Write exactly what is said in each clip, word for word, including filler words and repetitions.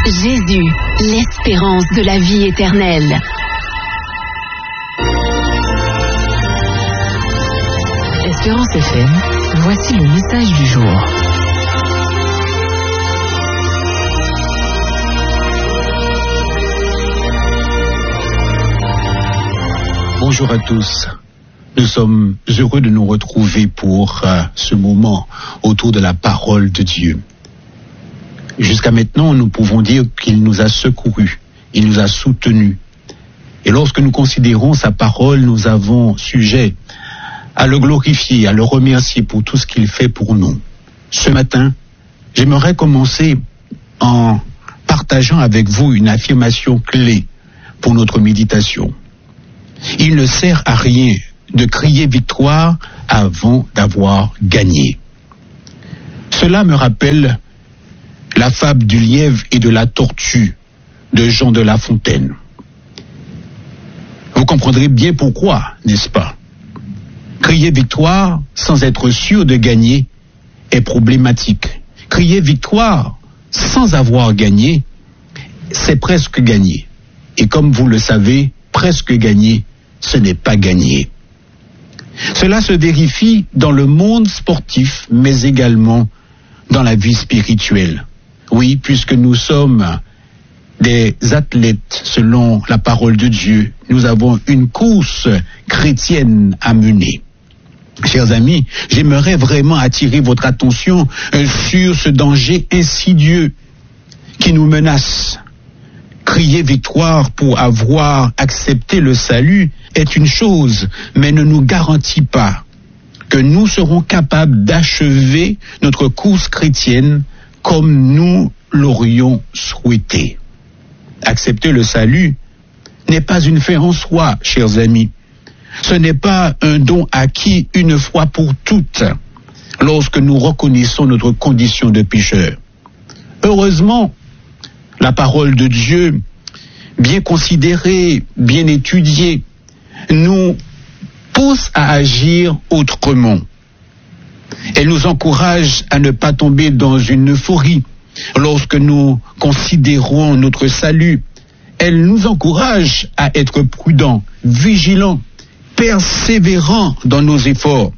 Jésus, l'espérance de la vie éternelle. Espérance F M, voici le message du jour. Bonjour à tous. Nous sommes heureux de nous retrouver pour euh, ce moment autour de la parole de Dieu. Jusqu'à maintenant, nous pouvons dire qu'il nous a secourus, il nous a soutenus. Et lorsque nous considérons sa parole, nous avons sujet à le glorifier, à le remercier pour tout ce qu'il fait pour nous. Ce matin, j'aimerais commencer en partageant avec vous une affirmation clé pour notre méditation. Il ne sert à rien de crier victoire avant d'avoir gagné. Cela me rappelle la fable du lièvre et de la tortue de Jean de La Fontaine. Vous comprendrez bien pourquoi, n'est-ce pas? Crier victoire sans être sûr de gagner est problématique. Crier victoire sans avoir gagné, c'est presque gagné. Et comme vous le savez, presque gagné, ce n'est pas gagné. Cela se vérifie dans le monde sportif, mais également dans la vie spirituelle. Oui, puisque nous sommes des athlètes selon la parole de Dieu, nous avons une course chrétienne à mener. Chers amis, j'aimerais vraiment attirer votre attention sur ce danger insidieux qui nous menace. Crier victoire pour avoir accepté le salut est une chose, mais ne nous garantit pas que nous serons capables d'achever notre course chrétienne comme nous l'aurions souhaité. Accepter le salut n'est pas une fin en soi, chers amis. Ce n'est pas un don acquis une fois pour toutes lorsque nous reconnaissons notre condition de pécheur. Heureusement, la parole de Dieu, bien considérée, bien étudiée, nous pousse à agir autrement. Elle nous encourage à ne pas tomber dans une euphorie lorsque nous considérons notre salut. Elle nous encourage à être prudents, vigilants, persévérants dans nos efforts.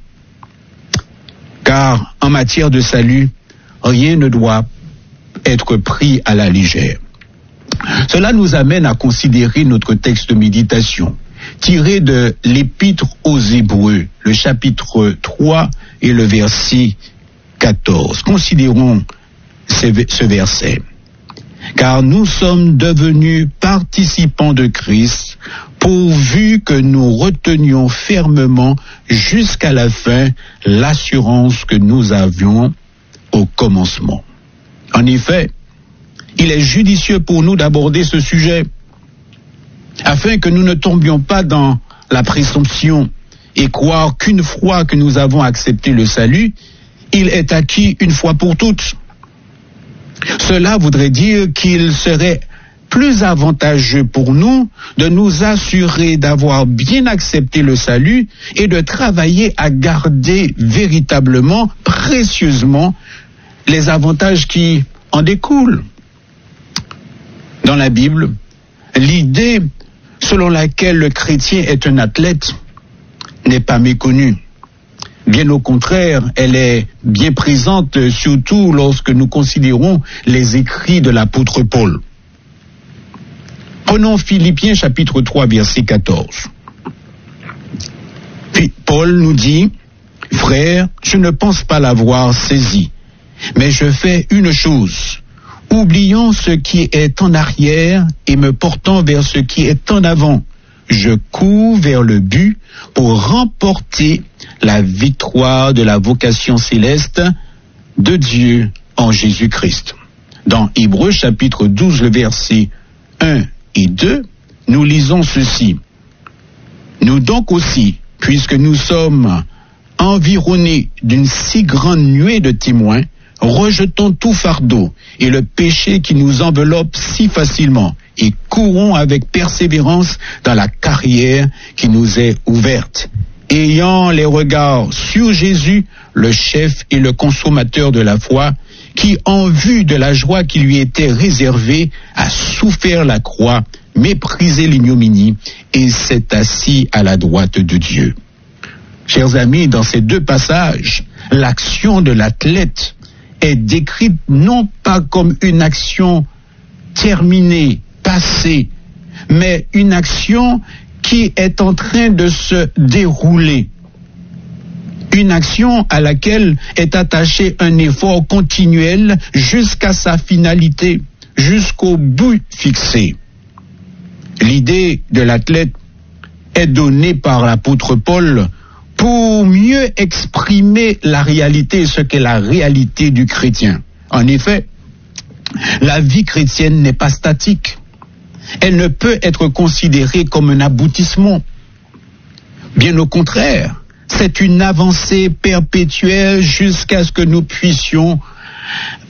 Car en matière de salut, rien ne doit être pris à la légère. Cela nous amène à considérer notre texte de méditation, tiré de l'Épître aux Hébreux, le chapitre trois et le verset quatorze. Considérons ce verset. Car nous sommes devenus participants de Christ, pourvu que nous retenions fermement jusqu'à la fin l'assurance que nous avions au commencement. En effet, il est judicieux pour nous d'aborder ce sujet, afin que nous ne tombions pas dans la présomption et croire qu'une fois que nous avons accepté le salut, il est acquis une fois pour toutes. Cela voudrait dire qu'il serait plus avantageux pour nous de nous assurer d'avoir bien accepté le salut et de travailler à garder véritablement, précieusement, les avantages qui en découlent. Dans la Bible, l'idée selon laquelle le chrétien est un athlète n'est pas méconnue. Bien au contraire, elle est bien présente, surtout lorsque nous considérons les écrits de l'apôtre Paul. Prenons Philippiens chapitre trois, verset quatorze. Puis Paul nous dit, « Frères, je ne pense pas l'avoir saisi, mais je fais une chose, oubliant ce qui est en arrière et me portant vers ce qui est en avant. Je cours vers le but pour remporter la victoire de la vocation céleste de Dieu en Jésus-Christ. » Dans Hébreux chapitre douze, le verset un et deux, nous lisons ceci. « Nous donc aussi, puisque nous sommes environnés d'une si grande nuée de témoins, rejetons tout fardeau et le péché qui nous enveloppe si facilement et courons avec persévérance dans la carrière qui nous est ouverte, ayant les regards sur Jésus, le chef et le consommateur de la foi, qui, en vue de la joie qui lui était réservée, a souffert la croix, méprisé l'ignominie et s'est assis à la droite de Dieu. Chers amis, dans ces deux passages, l'action de l'athlète est décrite non pas comme une action terminée, passée, mais une action qui est en train de se dérouler. Une action à laquelle est attaché un effort continuel jusqu'à sa finalité, jusqu'au but fixé. L'idée de l'athlète est donnée par l'apôtre Paul pour mieux exprimer la réalité, ce qu'est la réalité du chrétien. En effet, la vie chrétienne n'est pas statique. Elle ne peut être considérée comme un aboutissement. Bien au contraire, c'est une avancée perpétuelle jusqu'à ce que nous puissions